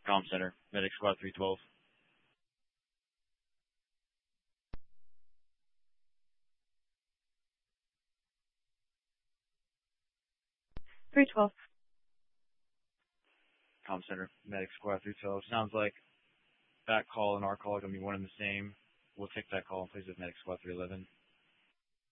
Comm Center, Medic Squad 312. 312. Comm Center, Medic Squad 312. Sounds like that call and our call are going to be one and the same. We'll take that call and place it with Medic Squad 311.